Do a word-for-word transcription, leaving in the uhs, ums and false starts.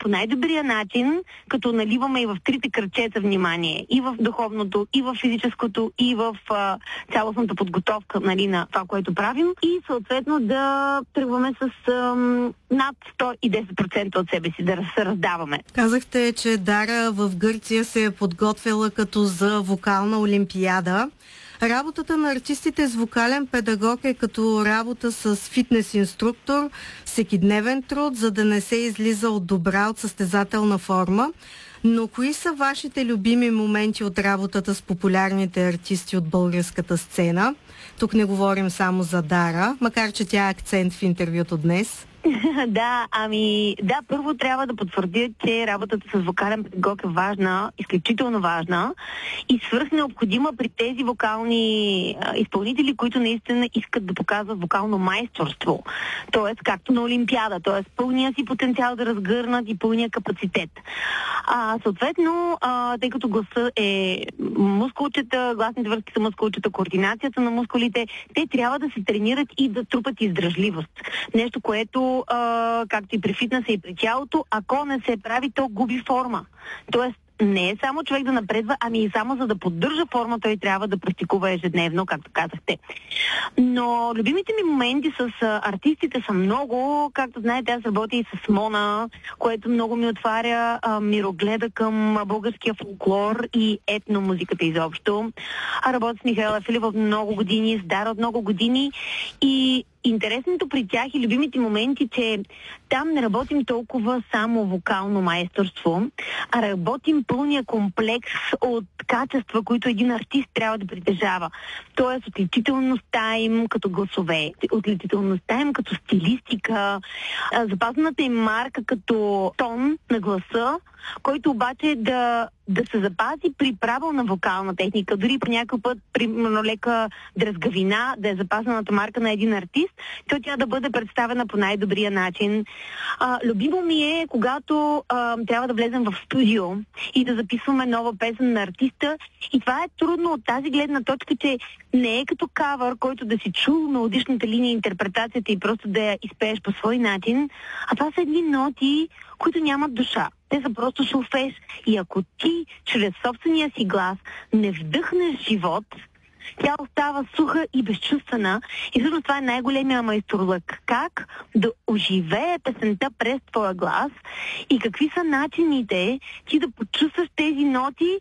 по най-добрия начин, като наливаме и в трите кръчета внимание, и в духовното, и в физическото, и в а, цялостната подготовка, нали, на това, което правим, и съответно да тръгваме с ам, над сто и десет процента от себе си, да се раздаваме. Казахте, че Дара в Гърция се е подготвила като за вокална олимпиада. Работата на артистите с вокален педагог е като работа с фитнес инструктор, всекидневен труд, за да не се излиза от добра, от състезателна форма. Но кои са вашите любими моменти от работата с популярните артисти от българската сцена? Тук не говорим само за Дара, макар че тя е акцент в интервюто днес. Да, ами, да, първо трябва да потвърдя, че работата с вокален педагог е важна, изключително важна и свръхнеобходима при тези вокални а, изпълнители, които наистина искат да показват вокално майсторство. Тоест, както на Олимпиада, т.е. пълния си потенциал да разгърнат и пълния капацитет. А, съответно, а, тъй като гласа е мускулчета, гласните връзки са мускулчета, координацията на мускулите, те трябва да се тренират и да трупат издръжливост. Нещо, което Uh, както и при фитнеса и при тялото, ако не се прави, то губи форма. Тоест, не е само човек да напредва, ами и само за да поддържа форма, той трябва да практикува ежедневно, както казахте. Но любимите ми моменти с а, артистите са много. Както знаете, аз работя и с Мона, което много ми отваря а, мирогледа към българския фолклор и етномузиката изобщо. А работя с Михаела Филипов от много години, с Дара от много години и интересното при тях и любимите моменти, че там не работим толкова само вокално майсторство, а работим пълния комплекс от качества, които един артист трябва да притежава. Тоест отличителността им като гласове, отличителността им като стилистика, запазената им марка като тон на гласа, който обаче да, да се запази при правилна вокална техника, дори по някакъв път при лека дръзгавина, да е запазената марка на един артист, то тя да бъде представена по най-добрия начин. А, любимо ми е, когато а, трябва да влезем в студио и да записваме нова песен на артиста, и това е трудно от тази гледна точка, че не е като кавър, който да си чул мелодичната линия, интерпретацията и просто да я изпееш по свой начин, а това са едни ноти, които нямат душа. Те са просто шулфеш. И ако ти, чрез собствения си глас, не вдъхнеш живот, тя остава суха и безчувствена. И всъщност това е най-големия майсторлък. Как да оживее песента през твоя глас и какви са начините ти да почувстваш тези ноти